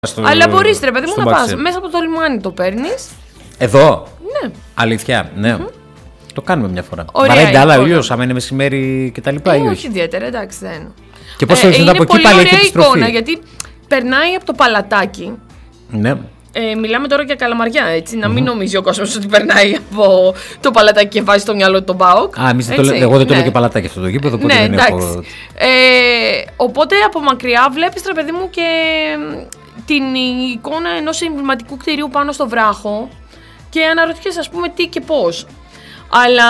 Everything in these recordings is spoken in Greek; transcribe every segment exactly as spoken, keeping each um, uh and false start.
Στο... Αλλά μπορείς ρε παιδί μου να πας μέσα από το λιμάνι, το παίρνεις. Εδώ. Ναι. Αλήθεια, ναι. Mm-hmm. Το κάνουμε μια φορά. Βαράει άλλα ο ήλιος, άμα είναι μεσημέρι κτλ. Ε, όχι, όχι ιδιαίτερα, εντάξει δεν. Και πώς θέλεις ε, να από εκεί πάλι έχει επιστροφή. Είναι πολύ ωραία εικόνα γιατί περνάει από το παλατάκι. Ναι. Ε, μιλάμε τώρα για Καλαμαριά, έτσι. Να μην mm-hmm. νομίζει ο κόσμος ότι περνάει από το παλατάκι και βάζει στο μυαλό του τον ΠΑΟΚ. Α, εμείς το, εγώ δεν το ναι. λέω και παλατάκι αυτό το γήπεδο, οπότε ναι, δεν έχω. Ε, οπότε από μακριά βλέπεις ρε παιδί μου και την εικόνα ενός εμβληματικού κτηρίου πάνω στο βράχο και αναρωτιέσαι ας πούμε τι και πώς. Αλλά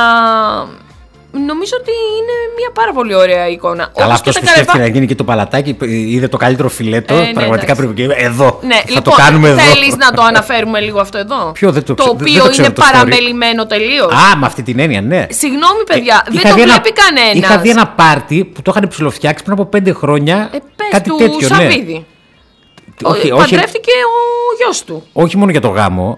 νομίζω ότι είναι μια πάρα πολύ ωραία εικόνα. Καλά, αυτός που σκέφτηκε να γίνει και το παλατάκι, είδε το καλύτερο φιλέτο. Ε, ναι, πραγματικά εντάξει. Πρέπει και εδώ. Ναι, θα λοιπόν, το κάνουμε εδώ. Θέλεις να το αναφέρουμε λίγο αυτό εδώ? Ποιο, δεν το, το οποίο δεν το ξέρω, είναι το παραμελημένο τελείως. Α, με αυτή την έννοια, ναι. Συγγνώμη, παιδιά, ε, δεν το βλέπει κανένας. Είχα δει ένα πάρτι που το είχαν ψιλοφτιάξει πριν από πέντε χρόνια. Ε, πες κάτι του τέτοιο, Σαββίδη. Ναι. Όχι, παντρεύτηκε όχι, ο γιος του. Όχι μόνο για το γάμο.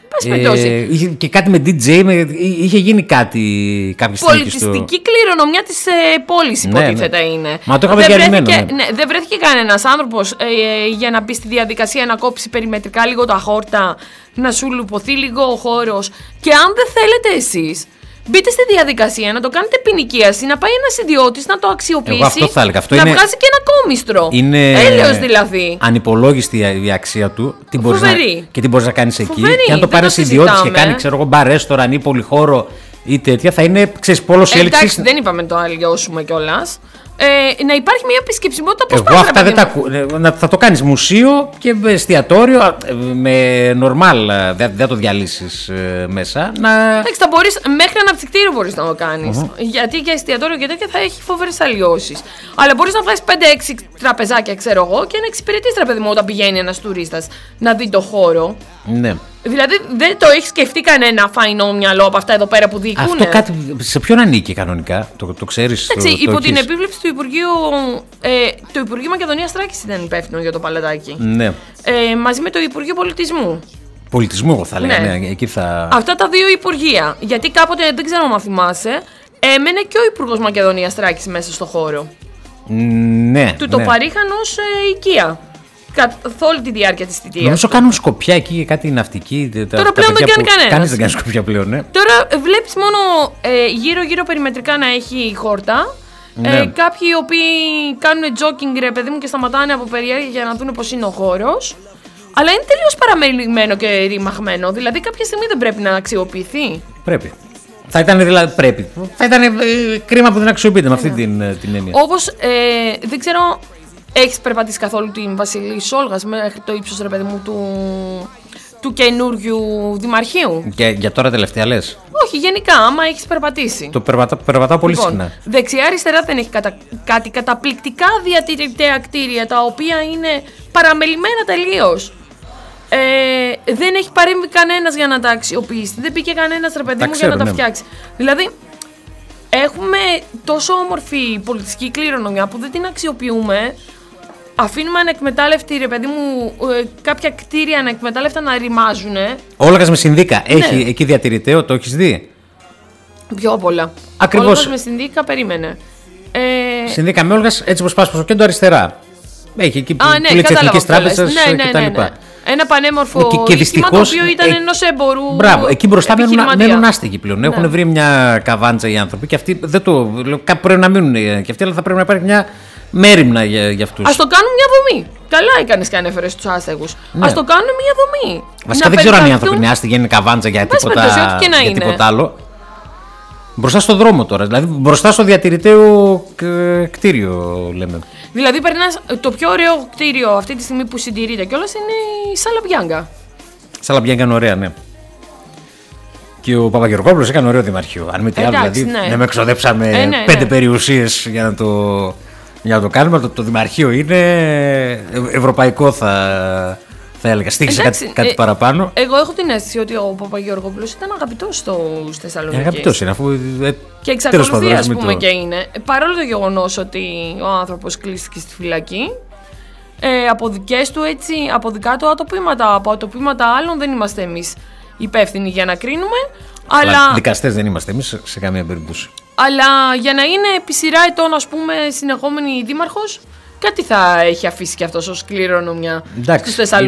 Ε, είχε και κάτι με ντι τζέι, με, είχε γίνει κάτι κάποια στιγμή. Πολιτιστική στο... κληρονομιά της ε, πόλης υποτίθεται ναι, ναι. είναι. Μα το είχαμε διαλυμένο. Ναι. Ναι, δεν βρέθηκε κανένας άνθρωπος ε, ε, για να μπει στη διαδικασία να κόψει περιμετρικά λίγο τα χόρτα, να σου λουποθεί λίγο ο χώρος. Και αν δεν θέλετε εσείς, μπείτε στη διαδικασία να το κάνετε ποινικίαση, να πάει ένας ιδιώτης να το αξιοποιήσει. Εγώ αυτό θα έλεγα. Αυτό να είναι... βγάζει και ένα κόμιστρο. Είναι έλεος δηλαδή. Ανυπολόγιστη η αξία του. Τι μπορείς να... Και τι μπορείς να κάνεις εκεί. Φοβερή. Και αν το πάρεις ιδιώτης και κάνει, ξέρω εγώ, μπαρ, ρέστοραν ή πολυχώρο ή τέτοια, θα είναι, ξέρεις, πόλος έλξης. Εντάξει, δεν είπαμε το αλλοιώσουμε κιόλας. Ε, να υπάρχει μια επισκεψιμότητα πώς Εγώ αυτά δεν τα ακούω. Θα το κάνεις μουσείο και εστιατόριο με νορμάλ, δεν θα το διαλύσεις μέσα. Να... Εντάξει, θα μπορείς, μέχρι αναψυκτήριο μπορείς να το κάνεις. Mm-hmm. Γιατί και εστιατόριο και τέτοια θα έχει φοβερές αλλοιώσεις. Αλλά μπορείς να βγάλεις πέντε έξι τραπεζάκια, ξέρω εγώ, και να εξυπηρετείς ρε παιδί μου όταν πηγαίνει ένας τουρίστας να δει το χώρο. Ναι. Δηλαδή δεν το έχει σκεφτεί κανένα φαϊνό μυαλό από αυτά εδώ πέρα που διοικούν. Αυτό κάτι, σε ποιον ανήκει κανονικά, το, το ξέρεις. Έτσι, το, υπό το την έχεις. Επίβλεψη του Υπουργείου. Ε, το Υπουργείο Μακεδονίας Θράκης ήταν υπεύθυνο για το παλατάκι. Ναι. Ε, μαζί με το Υπουργείο Πολιτισμού. Πολιτισμού, εγώ θα έλεγα. Ναι. Ναι, εκεί θα... Αυτά τα δύο υπουργεία. Γιατί κάποτε, δεν ξέρω αν θυμάσαι, έμενε και ο Υπουργός Μακεδονίας Θράκης μέσα στο χώρο. Ναι. Του το ναι. παρήχαν ως ε, οικία. Καθ' όλη τη διάρκεια της θητείας. Νομίζω κάνουν σκοπιά εκεί για κάτι ναυτική. Τώρα τα πλέον δεν κάνει κανένας. Κανείς δεν κάνει σκοπιά πλέον, ναι. Τώρα βλέπεις μόνο ε, γύρω-γύρω περιμετρικά να έχει χόρτα. Ναι. Ε, κάποιοι οι οποίοι κάνουν τζόκινγκ ρε παιδί μου και σταματάνε από περιέργεια για να δουν πως είναι ο χώρος. Αλλά είναι τελείως παραμελημένο και ρημαγμένο. Δηλαδή κάποια στιγμή δεν πρέπει να αξιοποιηθεί. Πρέπει. Θα ήταν δηλαδή πρέπει. Θα ήταν ε, κρίμα που δεν αξιοποιείται με αυτή την, την έννοια. Όπως ε, δεν ξέρω. Έχεις περπατήσει καθόλου την Βασιλή Σόλγας μέχρι το ύψος ρε παιδί μου του, του καινούριου δημαρχείου? Και για τώρα τελευταία λες? Όχι, γενικά, άμα έχεις περπατήσει. Το περπατά, περπατάω πολύ λοιπόν, συχνά. Δεξιά-αριστερά δεν έχει κατα, κάτι καταπληκτικά διατηρητέα κτίρια τα οποία είναι παραμελημένα τελείως. Ε, δεν έχει παρέμβει κανένας για να τα αξιοποιήσει. Δεν πήγε κανένας ρε παιδί μου για να τα φτιάξει. Δηλαδή, έχουμε τόσο όμορφη πολιτιστική κληρονομιά που δεν την αξιοποιούμε. Αφήνουμε ανεκμετάλλευτη, ρε παιδί μου, ε, κάποια κτίρια ανεκμετάλλευτα να ρημάζουν. Όλγας με Συνδίκα. Ναι. Έχει εκεί διατηρηταίο, το έχεις δει? Πιο πολλά. Ακριβώς. Όλγας με Συνδίκα, περίμενε. Ε... Συνδίκα με Όλγας, έτσι πως πας προς το κέντρο αριστερά. Έχει εκεί που ναι, λέει Εθνικής Τράπεζας ναι, ναι, κτλ. Ναι, ναι. Ένα πανέμορφο και, και δυστυχώς, το οποίο ήταν ε, ενός έμπορου. Μπράβο, εκεί μπροστά μένουν, μένουν άστεγοι πλέον. Ναι. Έχουν βρει μια καβάντζα οι άνθρωποι και αυτοί δεν το. Κάπου πρέπει να μείνουν και αυτοί, αλλά θα πρέπει να υπάρχει μια μέριμνα για, για αυτούς. Ας το κάνουν μια δομή. Καλά έκανες και ανέφερες τους άστεγους. Ναι. Ας το κάνουν μια δομή. Βασικά δεν ξέρω αν οι άνθρωποι είναι άστεγοι, είναι καβάντζα για τίποτα, για είναι. τίποτα άλλο. Μπροστά στο δρόμο τώρα, δηλαδή μπροστά στο διατηρηταίο κτίριο λέμε. Δηλαδή περνάς, το πιο ωραίο κτίριο αυτή τη στιγμή που συντηρείται κιόλας είναι η Σάλα Μπιάνκα. Σάλα Μπιάνκα είναι ωραία, ναι. Και ο Παπαγεωργόπουλος έκανε ωραίο δημαρχείο. Αν μη τι άλλο, δηλαδή ναι. Ναι, με εξοδέψαμε ε, ναι, πέντε ναι. περιουσίες για να το, για να το κάνουμε. Το, το δημαρχείο είναι ευρωπαϊκό θα... Θα έλεγα, στήχησε κάτι, κάτι ε, παραπάνω. Εγώ έχω την αίσθηση ότι ο Παπαγεωργόπουλος ήταν αγαπητός στους Θεσσαλονίκης. Αγαπητός είναι, αφού. Ε, και εξακολουθεί, ας πούμε, το... και είναι. Παρόλο το γεγονός ότι ο άνθρωπος κλείστηκε στη φυλακή, ε, από δικές του έτσι, από δικά του ατοπήματα, από ατοπήματα άλλων δεν είμαστε εμείς υπεύθυνοι για να κρίνουμε. Αλλά, αλλά δικαστές δεν είμαστε εμείς σε καμία περίπτωση. Αλλά για να είναι επί σειρά ετών, ας πούμε, συνεχόμενη δήμαρχος, κάτι θα έχει αφήσει και αυτός ως κληρονομιά στους Θεσσαλονίκους.